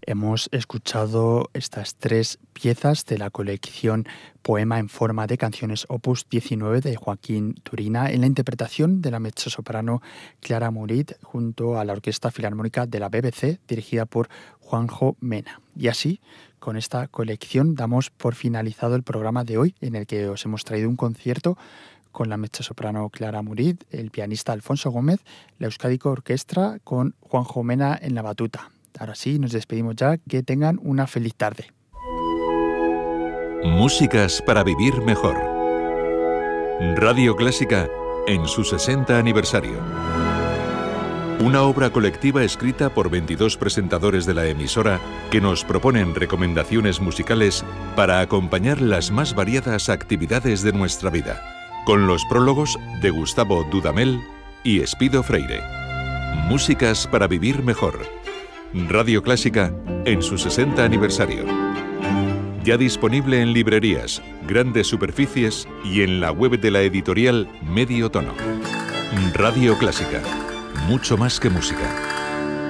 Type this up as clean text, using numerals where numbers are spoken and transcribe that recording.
Hemos escuchado estas tres piezas de la colección Poema en forma de canciones Opus 19 de Joaquín Turina en la interpretación de la mezzosoprano Clara Murid junto a la Orquesta Filarmónica de la BBC dirigida por Juanjo Mena. Y así, con esta colección damos por finalizado el programa de hoy en el que os hemos traído un concierto con la mezzosoprano Clara Murid, el pianista Alfonso Gómez, la Euskadiko Orquestra con Juanjo Mena en la batuta. Ahora sí, nos despedimos ya. Que tengan una feliz tarde. Músicas para vivir mejor. Radio Clásica en su 60 aniversario. Una obra colectiva escrita por 22 presentadores de la emisora que nos proponen recomendaciones musicales para acompañar las más variadas actividades de nuestra vida, con los prólogos de Gustavo Dudamel y Espido Freire. Músicas para vivir mejor. Radio Clásica en su 60 aniversario. Ya disponible en librerías, grandes superficies y en la web de la editorial Medio Tono. Radio Clásica. Mucho más que música.